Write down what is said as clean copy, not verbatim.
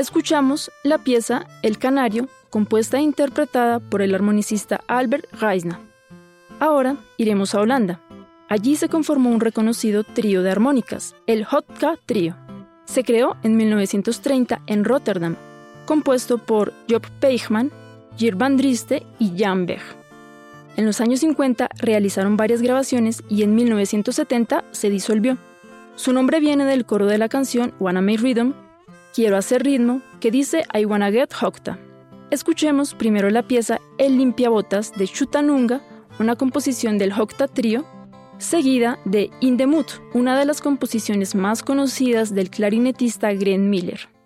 Escuchamos la pieza El Canario, compuesta e interpretada por el armonicista Albert Reisner. Ahora iremos a Holanda. Allí se conformó un reconocido trío de armónicas, el Hotka Trio. Se creó en 1930 en Rotterdam, compuesto por Job Peichmann, Geert van Driste y Jan Weg. En los años 50 realizaron varias grabaciones y en 1970 se disolvió. Su nombre viene del coro de la canción Wanna Make Rhythm, Quiero hacer ritmo, que dice I wanna get Hokta. Escuchemos primero la pieza El limpiabotas de Chutanunga, una composición del Hotka Trio, seguida de In the Mood, una de las composiciones más conocidas del clarinetista Glenn Miller.